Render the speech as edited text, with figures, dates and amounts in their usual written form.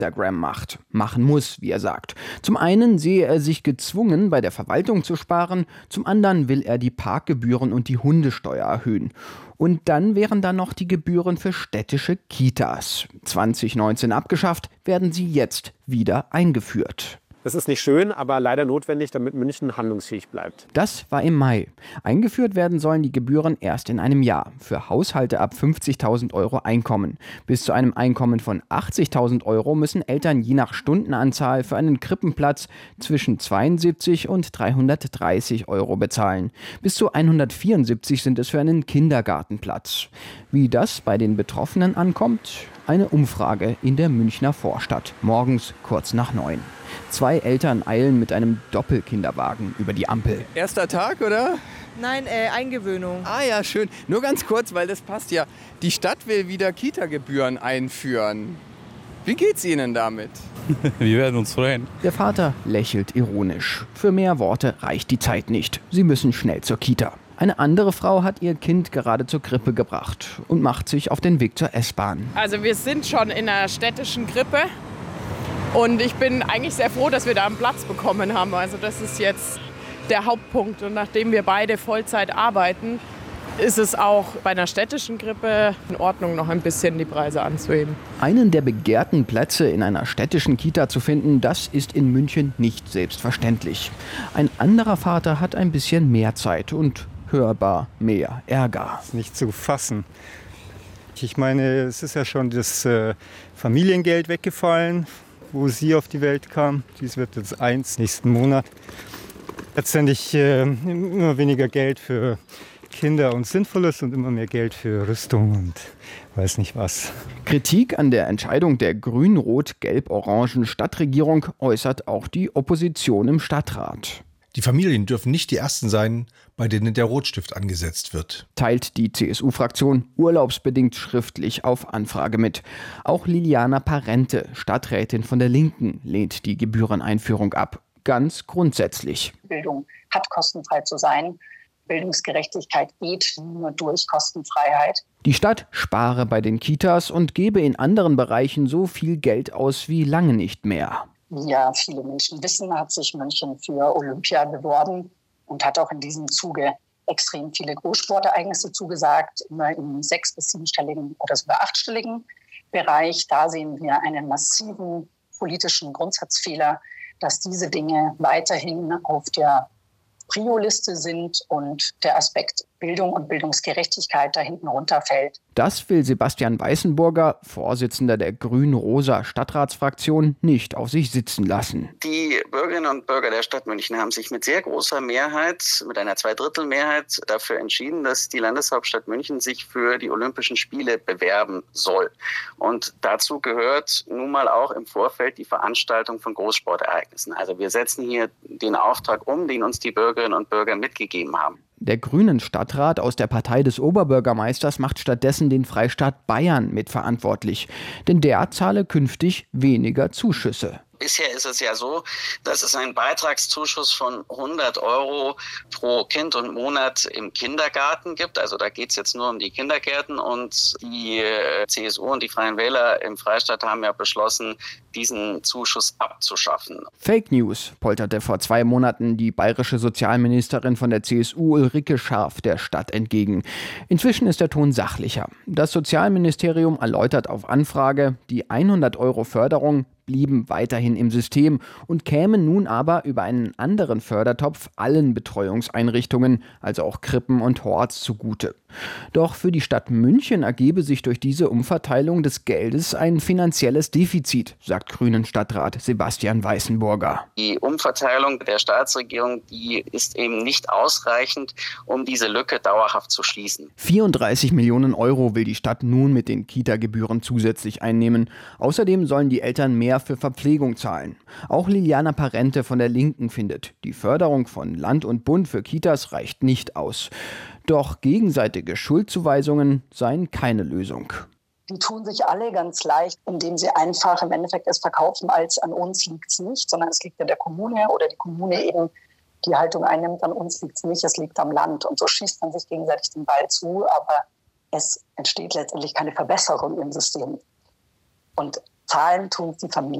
Instagram macht. Machen muss, wie er sagt. Zum einen sehe er sich gezwungen, bei der Verwaltung zu sparen, zum anderen will er die Parkgebühren und die Hundesteuer erhöhen. Und dann wären da noch die Gebühren für städtische Kitas. 2019 abgeschafft, werden sie jetzt wieder eingeführt. Das ist nicht schön, aber leider notwendig, damit München handlungsfähig bleibt. Das war im Mai. Eingeführt werden sollen die Gebühren erst in einem Jahr. Für Haushalte ab 50.000 Euro Einkommen. Bis zu einem Einkommen von 80.000 Euro müssen Eltern je nach Stundenanzahl für einen Krippenplatz zwischen 72 und 330 Euro bezahlen. Bis zu 174 sind es für einen Kindergartenplatz. Wie das bei den Betroffenen ankommt? Eine Umfrage in der Münchner Vorstadt. Morgens kurz nach 9. 2 Eltern eilen mit einem Doppelkinderwagen über die Ampel. Erster Tag, oder? Nein, Eingewöhnung. Ah ja, schön. Nur ganz kurz, weil das passt ja. Die Stadt will wieder Kita-Gebühren einführen. Wie geht's Ihnen damit? Wir werden uns freuen. Der Vater lächelt ironisch. Für mehr Worte reicht die Zeit nicht. Sie müssen schnell zur Kita. Eine andere Frau hat ihr Kind gerade zur Krippe gebracht und macht sich auf den Weg zur S-Bahn. Also wir sind schon in einer städtischen Krippe und ich bin eigentlich sehr froh, dass wir da einen Platz bekommen haben. Also das ist jetzt der Hauptpunkt und nachdem wir beide Vollzeit arbeiten, ist es auch bei einer städtischen Krippe in Ordnung, noch ein bisschen die Preise anzuheben. Einen der begehrten Plätze in einer städtischen Kita zu finden, das ist in München nicht selbstverständlich. Ein anderer Vater hat ein bisschen mehr Zeit und hörbar mehr Ärger. Das ist nicht zu fassen. Ich meine, es ist ja schon das Familiengeld weggefallen, wo sie auf die Welt kam. Dies wird jetzt 1 nächsten Monat. Letztendlich immer weniger Geld für Kinder und Sinnvolles und immer mehr Geld für Rüstung und weiß nicht was. Kritik an der Entscheidung der grün-rot-gelb-orangen Stadtregierung äußert auch die Opposition im Stadtrat. Die Familien dürfen nicht die ersten sein, bei denen der Rotstift angesetzt wird. Teilt die CSU-Fraktion urlaubsbedingt schriftlich auf Anfrage mit. Auch Liliana Parente, Stadträtin von der Linken, lehnt die Gebühreneinführung ab. Ganz grundsätzlich. Bildung hat kostenfrei zu sein. Bildungsgerechtigkeit geht nur durch Kostenfreiheit. Die Stadt spare bei den Kitas und gebe in anderen Bereichen so viel Geld aus wie lange nicht mehr. Wie ja viele Menschen wissen, hat sich München für Olympia beworben und hat auch in diesem Zuge extrem viele Großsportereignisse zugesagt, immer im 6- bis 7-stelligen oder sogar 8-stelligen Bereich. Da sehen wir einen massiven politischen Grundsatzfehler, dass diese Dinge weiterhin auf der Prio-Liste sind und der Aspekt Bildung und Bildungsgerechtigkeit da hinten runterfällt. Das will Sebastian Weißenburger, Vorsitzender der grün-rosa Stadtratsfraktion, nicht auf sich sitzen lassen. Die Bürgerinnen und Bürger der Stadt München haben sich mit sehr großer Mehrheit, mit einer Zweidrittelmehrheit dafür entschieden, dass die Landeshauptstadt München sich für die Olympischen Spiele bewerben soll. Und dazu gehört nun mal auch im Vorfeld die Veranstaltung von Großsportereignissen. Also wir setzen hier den Auftrag um, den uns die Bürgerinnen und Bürger mitgegeben haben. Der grünen Stadtrat aus der Partei des Oberbürgermeisters macht stattdessen den Freistaat Bayern mitverantwortlich. Denn der zahle künftig weniger Zuschüsse. Bisher ist es ja so, dass es einen Beitragszuschuss von 100 € pro Kind und Monat im Kindergarten gibt. Also da geht es jetzt nur um die Kindergärten. Und die CSU und die Freien Wähler im Freistaat haben ja beschlossen, diesen Zuschuss abzuschaffen. Fake News, polterte vor 2 Monaten die bayerische Sozialministerin von der CSU Ulrike Scharf der Stadt entgegen. Inzwischen ist der Ton sachlicher. Das Sozialministerium erläutert auf Anfrage, die 100 € Förderung blieben weiterhin im System und kämen nun aber über einen anderen Fördertopf allen Betreuungseinrichtungen, also auch Krippen und Horts, zugute. Doch für die Stadt München ergebe sich durch diese Umverteilung des Geldes ein finanzielles Defizit, sagt Grünen-Stadtrat Sebastian Weißenburger. Die Umverteilung der Staatsregierung, die ist eben nicht ausreichend, um diese Lücke dauerhaft zu schließen. 34 Millionen € will die Stadt nun mit den Kita-Gebühren zusätzlich einnehmen. Außerdem sollen die Eltern mehr für Verpflegung zahlen. Auch Liliana Parente von der Linken findet, die Förderung von Land und Bund für Kitas reicht nicht aus. Doch gegenseitige Schuldzuweisungen seien keine Lösung. Die tun sich alle ganz leicht, indem sie einfach im Endeffekt es verkaufen, als an uns liegt es nicht, sondern es liegt an der Kommune oder die Kommune eben die Haltung einnimmt, an uns liegt es nicht, es liegt am Land. Und so schießt man sich gegenseitig den Ball zu, aber es entsteht letztendlich keine Verbesserung im System. Und Zahlen tun es die Familien.